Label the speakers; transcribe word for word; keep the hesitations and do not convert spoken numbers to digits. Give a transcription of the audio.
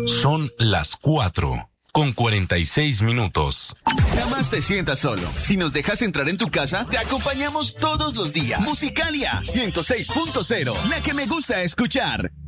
Speaker 1: Son las cuatro, con cuarenta y seis minutos.
Speaker 2: Jamás te sientas solo. Si nos dejas entrar en tu casa, te acompañamos todos los días. Musicalia ciento seis punto cero, la que me gusta escuchar.